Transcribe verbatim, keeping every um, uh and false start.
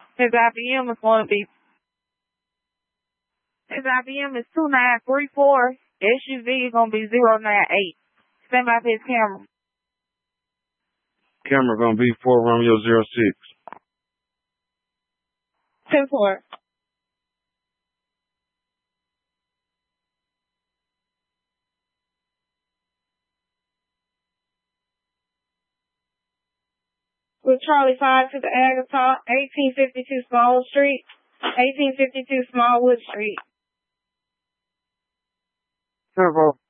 His I B M is going to be, his I B M is two nine three four. S U V is going to be zero nine eight. Stand by for his camera. Camera going to be four Romeo zero six. ten four. With Charlie five to the Agaton, eighteen fifty-two Smallwood Street, eighteen fifty-two Smallwood Street. ten four.